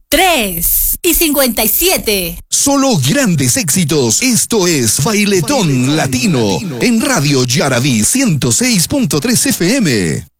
3:57. Solo grandes éxitos. Esto es Bailetón Latino en Radio Yaraví 106.3 FM.